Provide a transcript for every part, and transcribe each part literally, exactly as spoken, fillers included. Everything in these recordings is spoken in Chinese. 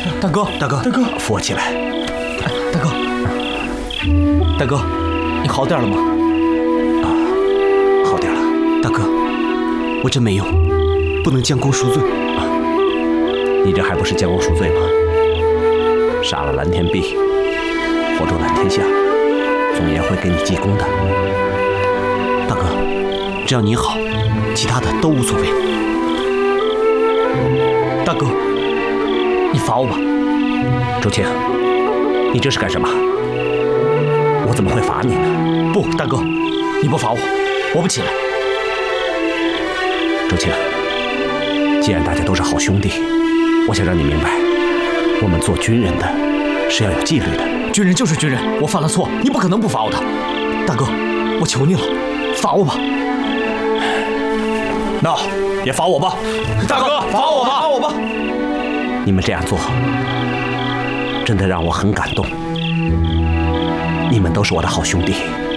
大哥， 大哥， 大哥， 扶我起来。 大哥，大哥，你好点了吗？ 啊，好点了。大哥，我真没用，不能将功赎罪啊！你这还不是将功赎罪吗？杀了蓝天碧，活捉蓝天下，总爷会给你记功的。大哥，只要你好，其他的都无所谓。 大哥，你罚我吧。 周青，你这是干什么？我怎么会罚你呢？ 不，大哥，你不罚我，我不起来。 周青，既然大家都是好兄弟，我想让你明白，我们做军人的是要有纪律的。 军人就是军人，我犯了错，你不可能不罚我的。大哥，我求你了，罚我吧。那也罚我吧。大哥，罚我吧，罚我吧。 你们这样做，真的让我很感动。你们都是我的好兄弟。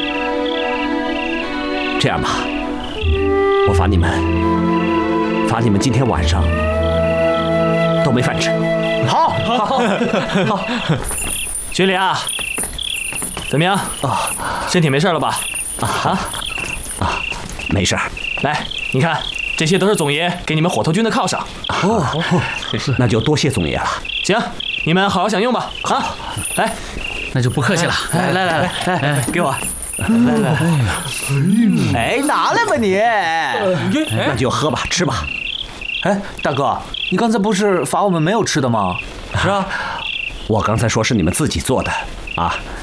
这样吧，我罚你们，罚你们今天晚上都没饭吃。 好，好，好。军里啊，怎么样？啊，身体没事了吧？ 啊啊，没事。 来，你看，这些都是总爷给你们火头军的犒赏。 哦，那就多谢总爷了。 行，你们好好享用吧。啊，来， 那就不客气了。 来来来来来，给我。来来， 哎，拿来吧你。 那就喝吧，吃吧。 哎，大哥，你刚才不是罚我们没有吃的吗？ 是啊， 我刚才说是你们自己做的啊，